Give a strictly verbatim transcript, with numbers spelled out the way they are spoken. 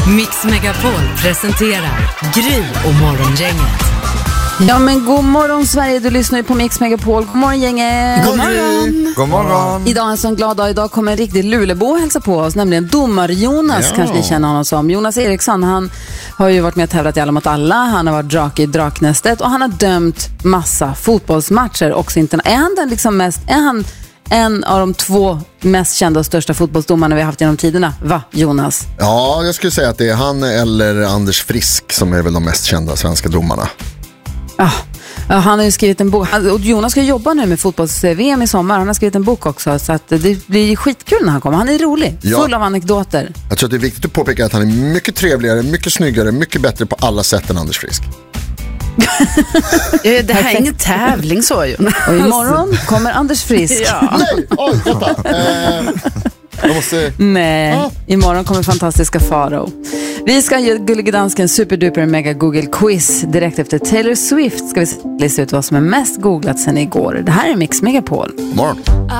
Mix Megapol presenterar Gry och morgongänget. Ja men god morgon Sverige, du lyssnar ju på Mix Megapol. God morgon gänget. God morgon. God morgon. Idag är en sån glad dag. Idag kommer en riktig Lulebo och hälsa på oss, nämligen Domar-Jonas, ja. Kanske ni känner honom som. Jonas Eriksson, han har ju varit med och tävlat i Alla mot alla. Han har varit drake i Draknästet och han har dömt massa fotbollsmatcher också. Är han den liksom mest, är han en av de två mest kända och största fotbollsdomarna vi har haft genom tiderna? Va, Jonas? Ja, jag skulle säga att det är han eller Anders Frisk som är väl de mest kända svenska domarna. Ja, han har ju skrivit en bok. Och Jonas ska jobba nu med fotbolls-V M i sommar. Han har skrivit en bok också, så att det blir skitkul när han kommer. Han är rolig, ja. Full av anekdoter. Jag tror att det är viktigt att påpeka att han är mycket trevligare, mycket snyggare, mycket bättre på alla sätt än Anders Frisk. Det här är ingen tävling så ju. Och imorgon kommer Anders Frisk. Ja. Nej, oj, vänta. Eh, jag måste... Nej, ah. Imorgon kommer fantastiska Faro. Vi ska ge Gullige Dansken superduper mega Google quiz. Direkt efter Taylor Swift ska vi lista ut vad som är mest googlat sen igår. Det här är Mix Megapol. Morgon.